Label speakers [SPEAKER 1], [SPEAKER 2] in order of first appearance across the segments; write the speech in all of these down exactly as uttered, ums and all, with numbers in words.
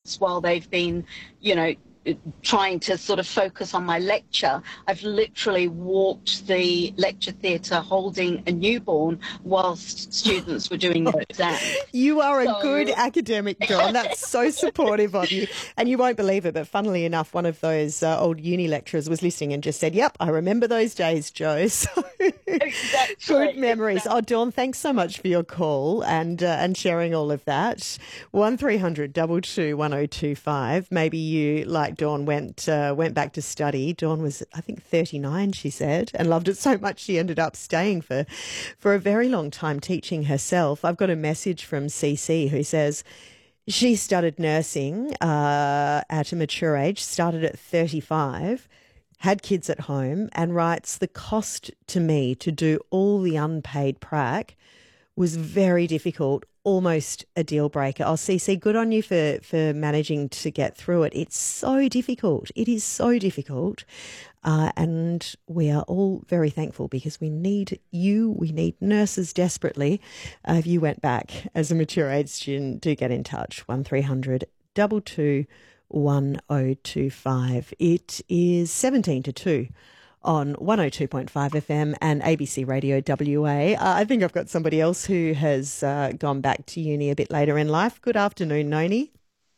[SPEAKER 1] students while they've been, you know, trying to sort of focus on my lecture. I've literally walked the lecture theatre holding a newborn whilst students were doing their exams.
[SPEAKER 2] You are a
[SPEAKER 1] So...
[SPEAKER 2] good academic, Dawn. That's so supportive of you. And you won't believe it, but funnily enough, one of those uh, old uni lecturers was listening and just said, yep, I remember those days, Jo. So
[SPEAKER 1] exactly,
[SPEAKER 2] good memories.
[SPEAKER 1] exactly.
[SPEAKER 2] Oh, Dawn, thanks so much for your call and uh, and sharing all of that. one three hundred two two one oh two five. Maybe you, like Dawn, went uh, went back to study. Dawn was, I think, thirty-nine, she said, and loved it so much she ended up staying for, for a very long time teaching herself. I've got a message from C C who says she started nursing uh, at a mature age, started at thirty-five, had kids at home, and writes, the cost to me to do all the unpaid prac was very difficult, almost a deal breaker. Oh, Cece, good on you for, for managing to get through it. It's so difficult. It is so difficult. Uh, and we are all very thankful because we need you. We need nurses desperately. Uh, if you went back as a mature age student, do get in touch. one three hundred two two one oh two five. It is seventeen to two. On one oh two point five F M and A B C Radio W A. Uh, I think I've got somebody else who has uh, gone back to uni a bit later in life. Good afternoon, Noni.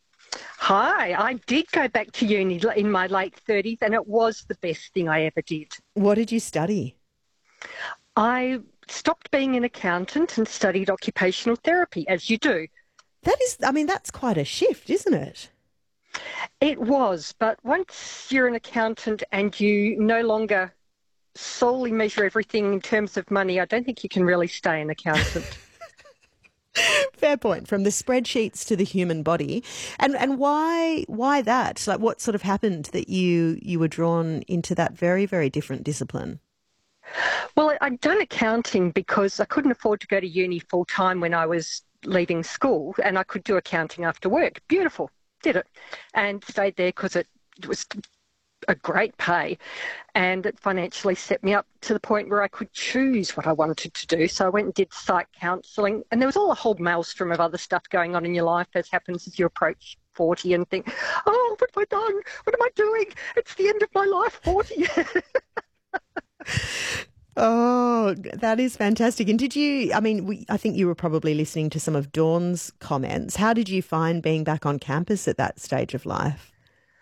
[SPEAKER 3] Hi, I did go back to uni in my late thirties and it was the best thing I ever did.
[SPEAKER 2] What did you study?
[SPEAKER 3] I stopped being an accountant and studied occupational therapy, as you do.
[SPEAKER 2] That is, I mean, that's quite a shift, isn't it?
[SPEAKER 3] It was, but once you're an accountant and you no longer solely measure everything in terms of money, I don't think you can really stay an accountant.
[SPEAKER 2] Fair point. From the spreadsheets to the human body. And and why why that? Like, what sort of happened that you you were drawn into that very, very different discipline?
[SPEAKER 3] Well, I'd done accounting because I couldn't afford to go to uni full time when I was leaving school, and I could do accounting after work. Beautiful. Did it and stayed there because it was a great pay and it financially set me up to the point where I could choose what I wanted to do. So I went and did psych counselling, and there was all a whole maelstrom of other stuff going on in your life, as happens as you approach forty and think, oh, what have I done? What am I doing? It's the end of my life, forty.
[SPEAKER 2] Oh, that is fantastic. And did you, I mean, we, I think you were probably listening to some of Dawn's comments. How did you find being back on campus at that stage of life?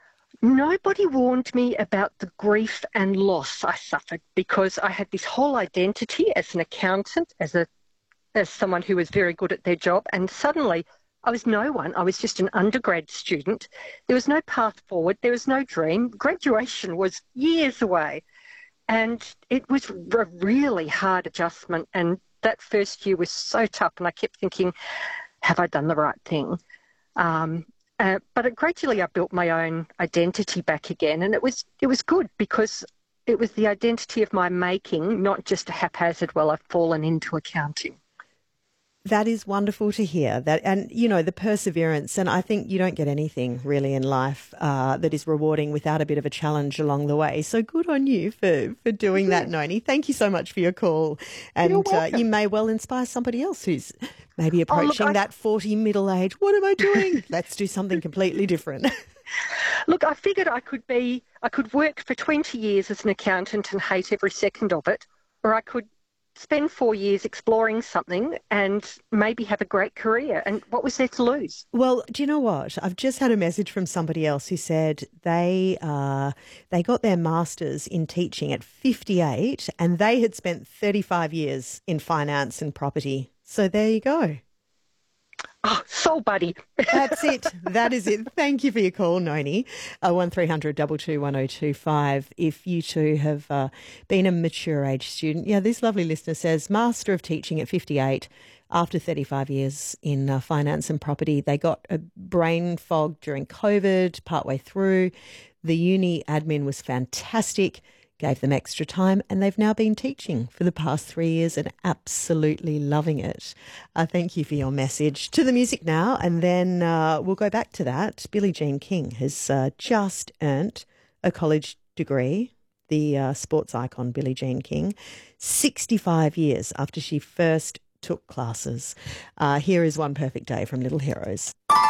[SPEAKER 3] Nobody warned me about the grief and loss I suffered because I had this whole identity as an accountant, as a as someone who was very good at their job, and suddenly I was no one. I was just an undergrad student. There was no path forward. There was no dream. Graduation was years away. And it was a really hard adjustment. And that first year was so tough. And I kept thinking, have I done the right thing? Um, uh, but it, gradually I built my own identity back again. And it was it was good because it was the identity of my making, not just a haphazard, well, I've fallen into accounting.
[SPEAKER 2] That is wonderful to hear. That, and, you know, the perseverance, and I think you don't get anything really in life uh, that is rewarding without a bit of a challenge along the way. So good on you for, for doing that, Noni. Thank you so much for your call. And uh, you may well inspire somebody else who's maybe approaching oh, look, I... that forty middle age. What am I doing? Let's do something completely different.
[SPEAKER 3] Look, I figured I could be, I could work for twenty years as an accountant and hate every second of it, or I could spend four years exploring something and maybe have a great career. And what was there to lose?
[SPEAKER 2] Well, do you know what? I've just had a message from somebody else who said they uh, they got their masters in teaching at fifty-eight and they had spent thirty-five years in finance and property. So there you go.
[SPEAKER 3] Oh, soul buddy.
[SPEAKER 2] That's it. That is it. Thank you for your call, Noni. Uh, one three hundred two two one oh two five. If you too have uh, been a mature age student. Yeah, this lovely listener says, Master of Teaching at fifty-eight, after thirty-five years in uh, finance and property. They got a brain fog during COVID, partway through. The uni admin was fantastic. Gave them extra time, and they've now been teaching for the past three years and absolutely loving it. Uh, thank you for your message. To the music now, and then uh, we'll go back to that. Billie Jean King has uh, just earned a college degree, the uh, sports icon Billie Jean King, sixty-five years after she first took classes. Uh, here is One Perfect Day from Little Heroes.